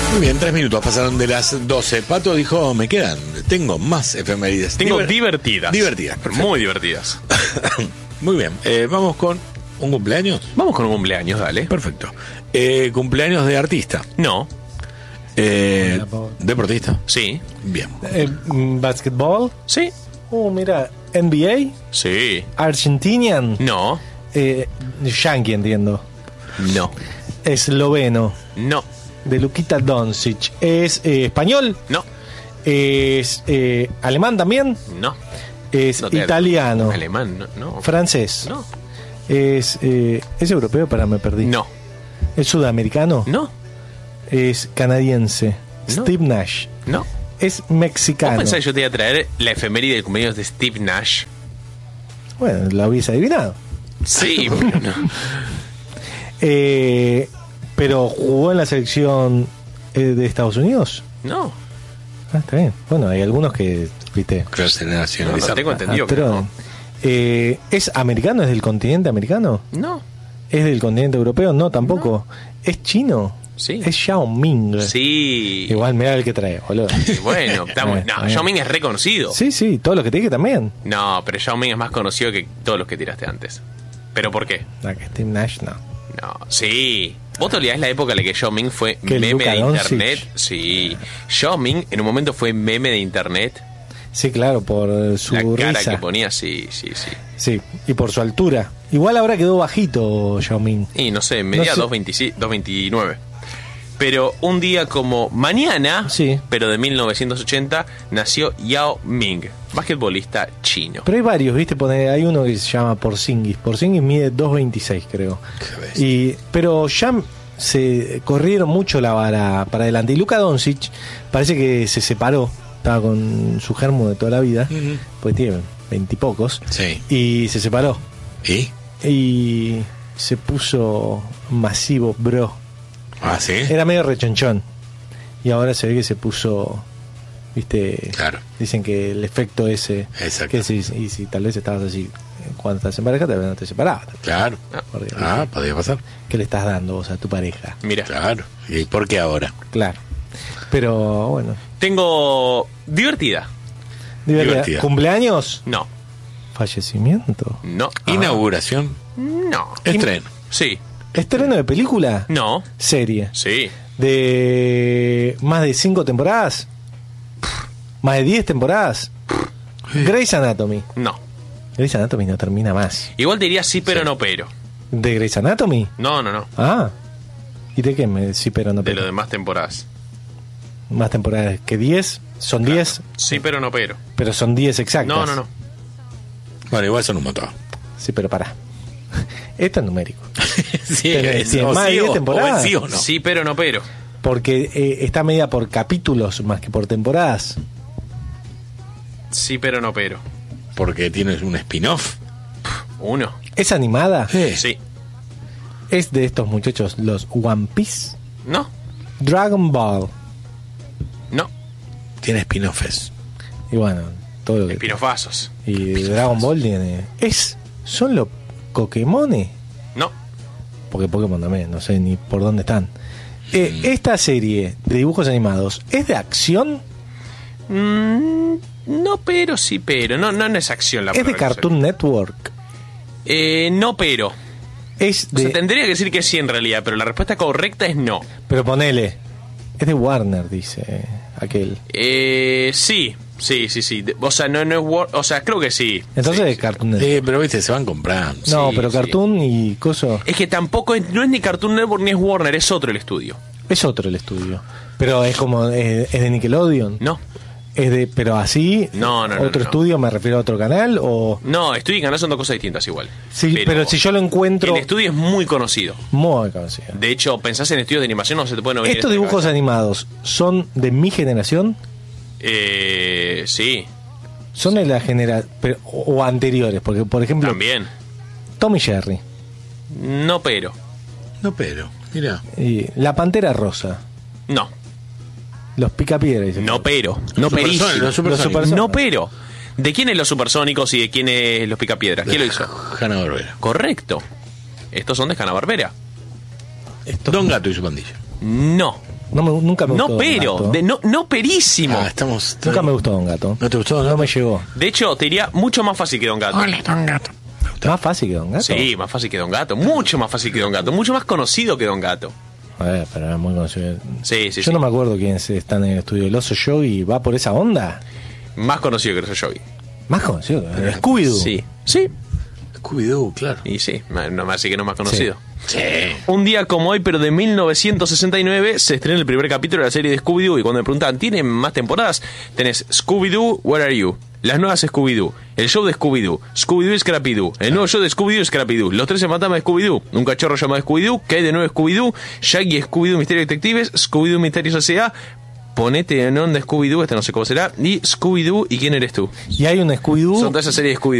Muy bien, 3 minutos pasaron de las 12. Pato dijo, tengo más efemérides. Tengo divertidas. Divertidas, perfecto. Muy divertidas. Muy bien, vamos con un cumpleaños. Vamos con un cumpleaños, dale. Perfecto. Cumpleaños de artista. No. Deportista. Sí. Bien. Basketball. Sí. Mira, NBA. Sí. Argentinian. No. Yankee, entiendo. No. Esloveno. No. De Luka Doncic. ¿Es español? No. ¿Es alemán también? No. ¿Es italiano? Alemán, no. ¿Francés? No. ¿Es europeo? Me perdí. No. ¿Es sudamericano? No. ¿Es canadiense? No. Steve Nash. No. ¿Es ¿Vos mexicano? pensás que yo te iba a traer la efeméride del cumpleaños de Steve Nash? Bueno, la hubiese adivinado. Sí, pero no. ¿Pero jugó en la selección de Estados Unidos? No. Está bien. Bueno, hay algunos que, viste, No tengo entendido que no. ¿Es americano? ¿Es del continente americano? No. ¿Es del continente europeo? No, tampoco. ¿Es chino? Sí. ¿Es Yao Ming? Sí. Igual, mirá el que trae, boludo. Bueno, estamos. No, Yao Ming es reconocido. Sí, todos los que te dije también. No, pero Yao Ming es más conocido que todos los que tiraste antes. ¿Pero por qué? Que Steve Nash no. No, sí. ¿Vos te olvidás la época en la que Yao Ming fue Que meme Luka de internet? Doncic. Sí. Yao Ming en un momento fue meme de internet. Sí, claro, por su La cara risa. que ponía, sí. Sí, y por su altura. Igual ahora quedó bajito Yao Ming. Y no sé, medía No sé. 2.29. Pero un día como mañana, Sí. pero de 1980, nació Yao Ming, basquetbolista chino. Pero hay varios, ¿viste? Hay uno que se llama Porzingis. Porzingis mide 2.26, creo. Pero ya se corrieron mucho la vara para adelante. Y Luka Doncic parece que se separó. Estaba con su germo de toda la vida. Pues tiene 20 y pocos. Sí. Y se separó. ¿Y? Y se puso masivo, bro. Ah, ¿sí? Era medio rechonchón. Y ahora se ve que se puso, viste, Claro. dicen que el efecto ese, Exacto. que si tal vez estabas así cuando estás en pareja, tal vez no te separabas. Claro. Porque, Podría pasar. ¿qué le estás dando vos a tu pareja? Mira, Claro. ¿Y por qué ahora? Claro. Pero bueno, tengo divertida. Divertida. ¿Cumpleaños? No, ¿Fallecimiento? no, Inauguración. no. Estreno. Sí, ¿Estreno de película? no, Serie. sí, ¿De más de 5 temporadas? ¿Más de 10 temporadas? Grey's Anatomy. no. Grey's Anatomy no termina más. Igual te diría sí, pero no, pero. ¿De Grey's Anatomy? No. Ah. ¿Y de qué sí, pero no De pero? lo demás temporadas. Más temporadas que 10. Son 10, Sí, pero no, pero. pero son 10 exactas. No. Bueno, igual son un montón. Sí, pero pará. Esto es numérico. Sí, Tiene o más de sí 10 o temporadas. sí o no. Sí, pero no, pero. Porque está medida por capítulos más que por temporadas. Sí, pero no, pero. Porque tienes un spin-off. Uno. ¿Es animada? Sí. ¿Es de estos muchachos los One Piece? No. Dragon Ball. No. Tiene spin-offs. Y bueno, todo lo que... Espinofazos. Y Dragon Ball tiene... ¿Son los Pokémones? No. Porque Pokémon también, no sé ni por dónde están. Esta serie de dibujos animados, ¿es de acción? No, pero sí, pero. No es acción la ¿Es de palabra que Cartoon Network? usaría. No, pero. Es O de... sea, tendría que decir que sí en realidad, pero la respuesta correcta es no. Pero ponele. Es de Warner, dice aquel. Sí. O sea, no es o sea, creo que sí. Entonces Sí, es Cartoon Network. Pero viste, se van comprando. No, sí, pero sí. Cartoon y coso. Es que tampoco no es ni Cartoon Network ni es Warner, es otro el estudio. Es otro el estudio. Pero es como. Es de Nickelodeon. No. Es de. Pero así. No, ¿Otro no. estudio? ¿Me refiero a otro canal? O. No, estudio y canal son dos cosas distintas igual. Sí, pero si yo lo encuentro. El estudio es muy conocido. Muy conocido. De hecho, pensás en estudios de animación, no se te pueden venir. ¿Estos dibujos animados son de mi generación? Sí, ¿Son de la generación. O anteriores? Porque, por ejemplo. también. Tom y Jerry. No, pero. No, pero, mira. Y La Pantera Rosa. No. Los Picapiedra. dice. No, pero. No, perísimo. Los supersónicos. supersónicos. No, pero. ¿De quién es los supersónicos y de quién es los picapiedras? ¿Quién lo hizo? Hanna-Barbera. Correcto. Estos son de Hanna-Barbera. Don Gato y su pandilla. No. Nunca me gustó. No pero, Don Gato. no perísimo. Nunca me gustó Don Gato. ¿No te gustó? No me llegó. De hecho, te diría mucho más fácil que Don Gato. Hola, Don Gato. ¿Más fácil que Don Gato? Sí, más fácil que Don Gato. Mucho más fácil que Don Gato. Mucho más conocido que Don Gato. Pero es muy conocido. Sí. Yo no me acuerdo quiénes están en el estudio. ¿El oso Yogi va por esa onda? Más conocido que el Yogi. Más conocido. Scooby-Doo. Sí. Scooby-Doo, claro. Y sí, así que no más conocido. Sí. Un día como hoy, pero de 1969, se estrena el primer capítulo de la serie de Scooby-Doo. Y cuando me preguntan, ¿tienen más temporadas? Tenés Scooby-Doo, Where Are You? Las nuevas Scooby-Doo, el show de Scooby-Doo, Scooby-Doo y Scrappy-Doo, el nuevo show de Scooby-Doo y Scrappy-Doo, los 13 fantasmas de Scooby-Doo, un cachorro llamado Scooby-Doo, que hay de nuevo Scooby-Doo, Shaggy y Scooby-Doo Misterio Detectives, Scooby-Doo Misterios S.A., Ponete en onda Scooby-Doo, no sé cómo será, y Scooby-Doo y ¿quién eres tú? Y hay un Scooby-Doo. Son todas esas series de Scooby-Doo.